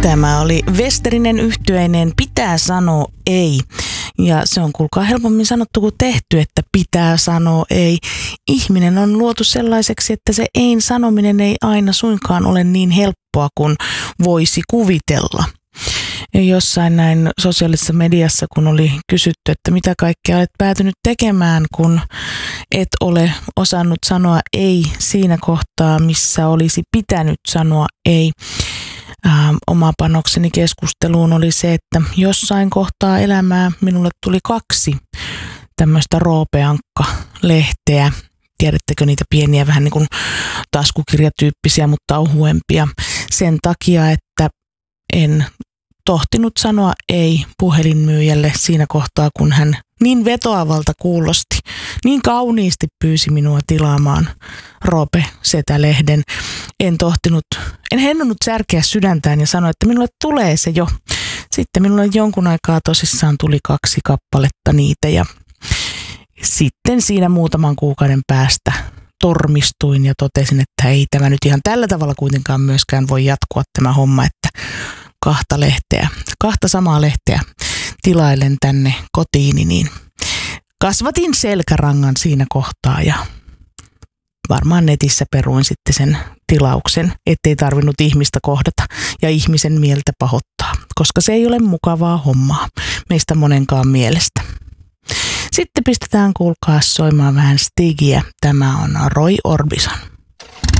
Tämä oli Westerinen yhtyeinen Pitää sanoa ei. Ja se on kuulkaa helpommin sanottu kuin tehty, että pitää sanoa ei. Ihminen on luotu sellaiseksi, että se ein sanominen ei aina suinkaan ole niin helppoa kuin voisi kuvitella. Ja jossain näin sosiaalisessa mediassa, kun oli kysytty, että mitä kaikkea olet päätynyt tekemään, kun et ole osannut sanoa ei siinä kohtaa, missä olisi pitänyt sanoa ei. Oma panokseni keskusteluun oli se, että jossain kohtaa elämää minulle tuli 2 tämmöistä roopeankka-lehteä. Tiedättekö niitä pieniä, vähän niin kuin taskukirjatyyppisiä, mutta ohuempia. Sen takia, että en tohtinut sanoa ei puhelinmyyjälle siinä kohtaa, kun hän niin vetoavalta kuulosti, niin kauniisti pyysi minua tilaamaan Roope-setälehden. En hennonnut särkeä sydäntään ja sanoa, että minulle tulee se jo. Sitten minulle jonkun aikaa tosissaan tuli 2 kappaletta niitä ja sitten siinä muutaman kuukauden päästä tormistuin ja totesin, että ei tämä nyt ihan tällä tavalla kuitenkaan myöskään voi jatkua tämä homma, että 2 samaa lehteä tilailen tänne kotiini, niin kasvatin selkärangan siinä kohtaa ja varmaan netissä peruin sitten sen tilauksen, ettei tarvinnut ihmistä kohdata ja ihmisen mieltä pahoittaa, koska se ei ole mukavaa hommaa meistä monenkaan mielestä. Sitten pistetään kuulkaa soimaan vähän Stigiä. Tämä on Roy Orbison.